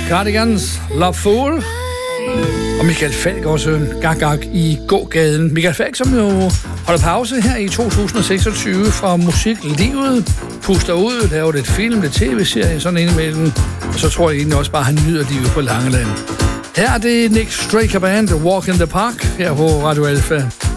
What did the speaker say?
Cardigans, Love Fool. Og Michael Falk også gag i gågaden. Michael Falk, som jo holder pause her i 2026 fra musiklivet, puster ud, laver lidt film, lidt tv-serie, sådan indimellem. Og så tror jeg egentlig også bare, han nyder livet på Langeland. Her er det Nick Straker Band, Walk in the Park, her på Radio Alpha.